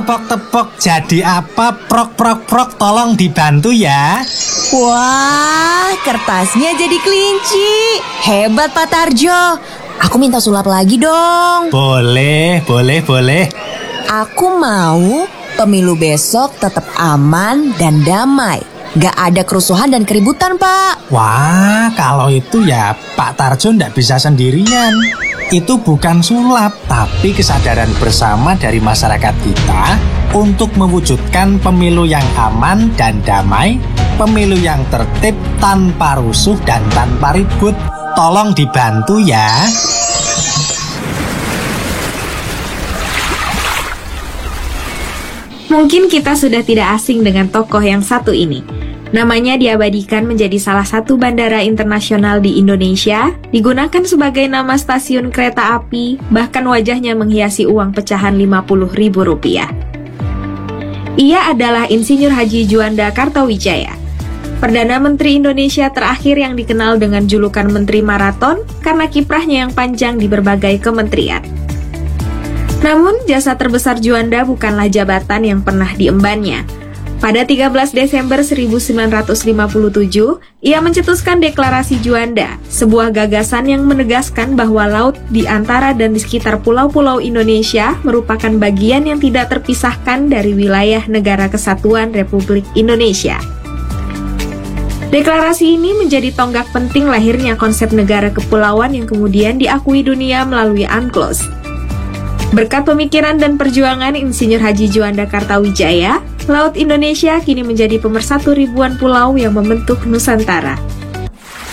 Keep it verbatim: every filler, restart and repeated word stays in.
tepok-tepok jadi apa? Prok-prok-prok, tolong dibantu ya. Wah, kertasnya jadi kelinci. Hebat Pak Tarjo. Aku minta sulap lagi dong. Boleh, boleh, boleh. Aku mau pemilu besok tetap aman dan damai. Gak ada kerusuhan dan keributan, Pak. Wah, kalau itu ya Pak Tarjo ndak bisa sendirian. Itu bukan sulap, tapi kesadaran bersama dari masyarakat kita untuk mewujudkan pemilu yang aman dan damai, pemilu yang tertib tanpa rusuh dan tanpa ribut. Tolong dibantu ya. Mungkin kita sudah tidak asing dengan tokoh yang satu ini. Namanya diabadikan menjadi salah satu bandara internasional di Indonesia, digunakan sebagai nama stasiun kereta api, bahkan wajahnya menghiasi uang pecahan lima puluh ribu rupiah. Ia adalah Insinyur Haji Juanda Kartawijaya, Perdana Menteri Indonesia terakhir yang dikenal dengan julukan Menteri Maraton karena kiprahnya yang panjang di berbagai kementerian. Namun, jasa terbesar Juanda bukanlah jabatan yang pernah diembannya. Pada tiga belas Desember seribu sembilan ratus lima puluh tujuh, ia mencetuskan Deklarasi Juanda, sebuah gagasan yang menegaskan bahwa laut di antara dan di sekitar pulau-pulau Indonesia merupakan bagian yang tidak terpisahkan dari wilayah Negara Kesatuan Republik Indonesia. Deklarasi ini menjadi tonggak penting lahirnya konsep negara kepulauan yang kemudian diakui dunia melalui UNCLOS. Berkat pemikiran dan perjuangan Insinyur Haji Juanda Kartawijaya, Laut Indonesia kini menjadi pemersatu ribuan pulau yang membentuk Nusantara.